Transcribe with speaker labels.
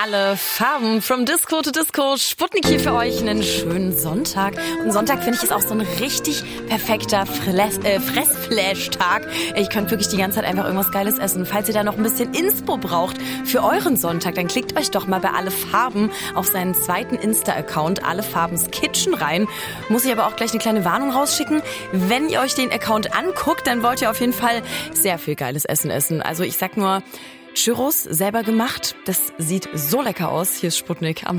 Speaker 1: Alle Farben, from Disco to Disco. Sputnik hier für euch einen schönen Sonntag. Und Sonntag finde ich ist auch so ein richtig perfekter Fressflash-Tag. Ich könnte wirklich die ganze Zeit einfach irgendwas Geiles essen. Falls ihr da noch ein bisschen Inspo braucht für euren Sonntag, dann klickt euch doch mal bei Alle Farben auf seinen zweiten Insta-Account, Alle Farbens Kitchen rein. Muss ich aber auch gleich eine kleine Warnung rausschicken. Wenn ihr euch den Account anguckt, dann wollt ihr auf jeden Fall sehr viel geiles Essen essen. Also ich sag nur, Churros selber gemacht, das sieht so lecker aus. Hier ist Sputnik am